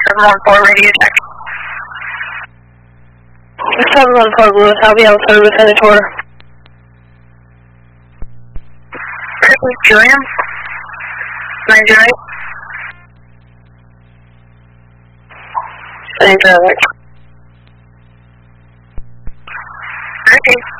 714 radio check. 714 Lewis, I'll be outside with Senator. Julian? 908? Senator, Okay.